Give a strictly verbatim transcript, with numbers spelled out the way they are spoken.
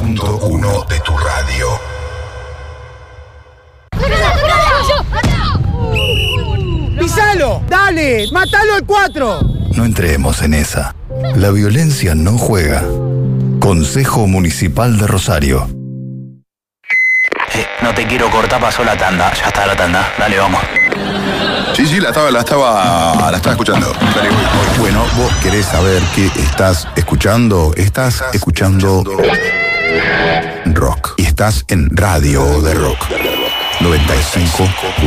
punto uno de tu radio. ¡Pisalo! ¡Dale! ¡Matalo al cuatro! No entremos en esa. La violencia no juega. Consejo Municipal de Rosario. Eh, no te quiero cortar, pasó la tanda. Ya está la tanda. Dale, vamos. Sí, sí, la estaba, la estaba, la estaba escuchando. Dale, voy, voy. Bueno, vos querés saber qué estás escuchando. Estás escuchando rock. Y estás en Radio de Rock. noventa y cinco punto uno.